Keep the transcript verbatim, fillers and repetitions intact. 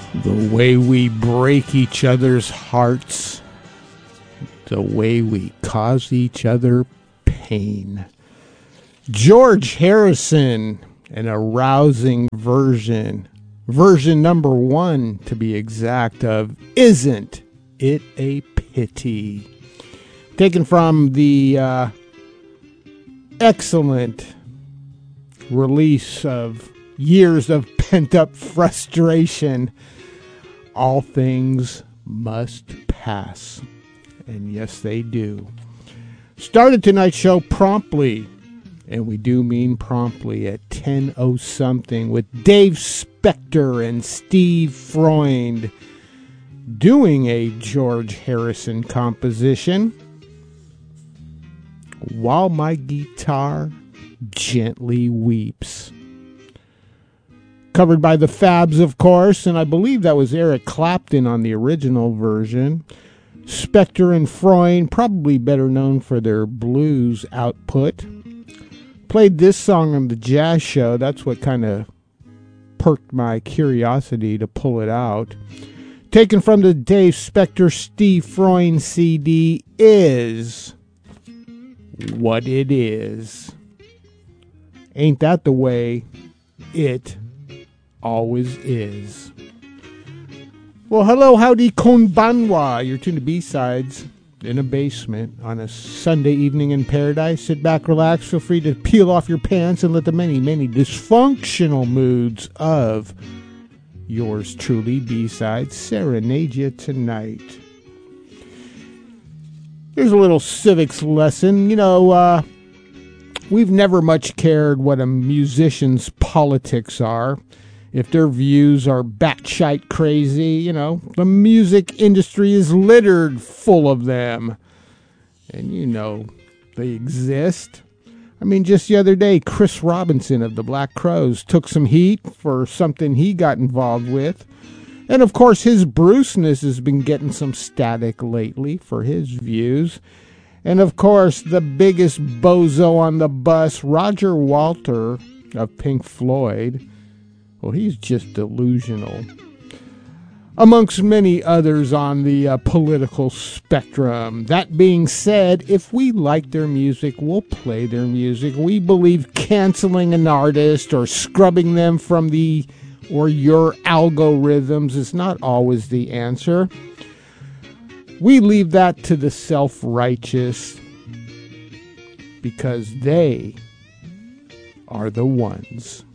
The way we break each other's hearts, the way we cause each other pain. George Harrison, an arousing version, version number one to be exact, of Isn't It a Pity? Taken from the uh, excellent release of years of pent-up frustration, All Things Must Pass. And yes, they do. Started tonight's show promptly, and we do mean promptly, at ten oh something with Dave Spector and Steve Freund doing a George Harrison composition, While My Guitar Gently Weeps. Covered by the Fabs, of course, and I believe that was Eric Clapton on the original version. Spector and Freund, probably better known for their blues output, played this song on the Jazz Show. That's what kind of perked my curiosity to pull it out. Taken from the Dave Spector, Steve Freund C D, is What It Is. Ain't that the way it always is? Well, hello, howdy, konbanwa. You're tuned to B-Sides in a basement on a Sunday evening in paradise. Sit back, relax, feel free to peel off your pants and let the many, many dysfunctional moods of yours truly, B-Sides, serenade you tonight. Here's a little civics lesson. You know, uh, we've never much cared what a musician's politics are. If their views are batshite crazy, you know, the music industry is littered full of them. And you know they exist. I mean, just the other day, Chris Robinson of the Black Crowes took some heat for something he got involved with. And of course, his Bruceness has been getting some static lately for his views. And of course, the biggest bozo on the bus, Roger Walter of Pink Floyd, well, he's just delusional. Amongst many others on the uh, political spectrum. That being said, if we like their music, we'll play their music. We believe canceling an artist or scrubbing them from the or your algorithms is not always the answer. We leave that to the self-righteous because they are the ones.